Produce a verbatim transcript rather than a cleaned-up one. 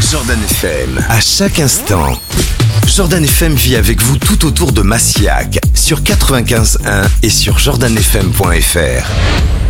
Jordan F M, à chaque instant. Jordan F M vit avec vous tout autour de Massiac, sur quatre-vingt-quinze point un et sur jordan f m point f r.